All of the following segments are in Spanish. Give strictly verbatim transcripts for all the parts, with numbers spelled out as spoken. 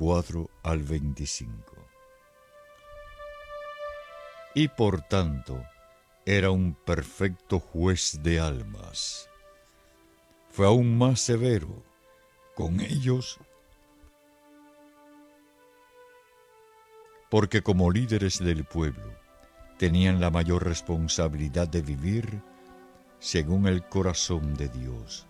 veinticuatro al veinticinco. Y por tanto, era un perfecto juez de almas. Fue aún más severo con ellos, porque como líderes del pueblo tenían la mayor responsabilidad de vivir según el corazón de Dios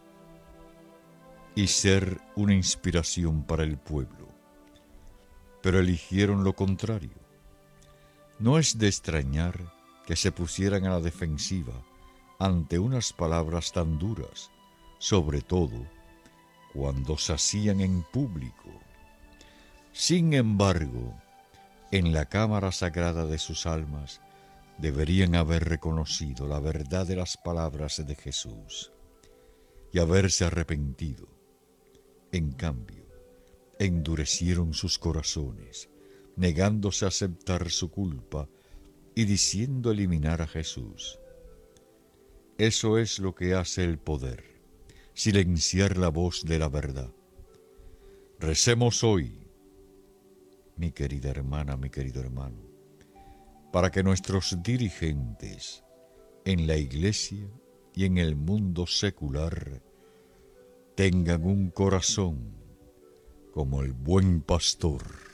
y ser una inspiración para el pueblo. Pero eligieron lo contrario. No es de extrañar que se pusieran a la defensiva ante unas palabras tan duras, sobre todo cuando se hacían en público. Sin embargo, en la cámara sagrada de sus almas deberían haber reconocido la verdad de las palabras de Jesús y haberse arrepentido. En cambio, endurecieron sus corazones, negándose a aceptar su culpa y diciendo eliminar a Jesús. Eso es lo que hace el poder, silenciar la voz de la verdad. Recemos hoy, mi querida hermana, mi querido hermano, para que nuestros dirigentes en la Iglesia y en el mundo secular tengan un corazón como el buen pastor